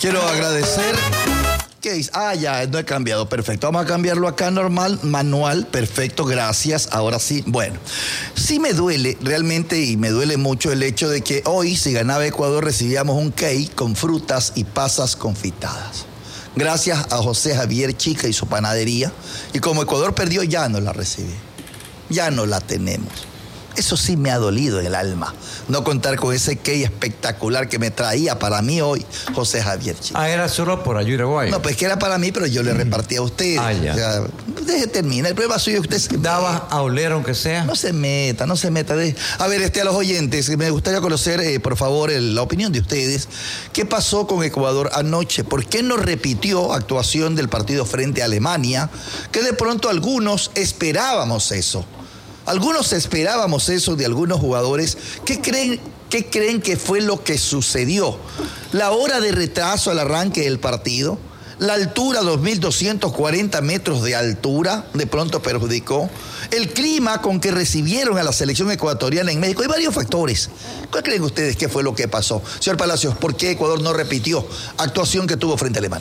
Quiero agradecer. ¿Qué dice? Ya, no he cambiado. Perfecto. Vamos a cambiarlo acá normal, manual. Perfecto, gracias. Ahora sí. Bueno, sí me duele realmente y me duele mucho el hecho de que hoy, si ganaba Ecuador, recibíamos un cake con frutas y pasas confitadas. Gracias a José Javier Chica y su panadería. Y como Ecuador perdió, ya no la recibí. Ya no la tenemos. Eso sí me ha dolido en el alma, no contar con ese cake espectacular que me traía para mí hoy José Javier Chica. Era solo por Ayuiraguay. No, pues que era para mí, pero yo le repartí a ustedes. Ya. O sea, deje terminar. El problema suyo es que usted ¿Daba a oler aunque sea? No se meta. A ver, a los oyentes, me gustaría conocer, por favor, la opinión de ustedes. ¿Qué pasó con Ecuador anoche? ¿Por qué no repitió actuación del partido frente a Alemania? Que de pronto algunos esperábamos eso. Algunos esperábamos eso de algunos jugadores. ¿Qué creen que fue lo que sucedió? La hora de retraso al arranque del partido, la altura, 2.240 metros de altura, de pronto perjudicó. El clima con que recibieron a la selección ecuatoriana en México. Hay varios factores. ¿Cuál creen ustedes que fue lo que pasó? Señor Palacios, ¿por qué Ecuador no repitió actuación que tuvo frente a Alemania?